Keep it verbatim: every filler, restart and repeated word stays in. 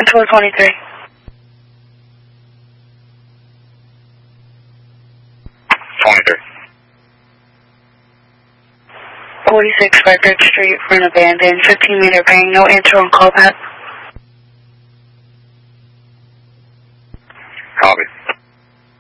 Control twenty-three. twenty-three. forty-six Frederick Street, front abandoned, fifteen meter bang, no answer on callback. Copy.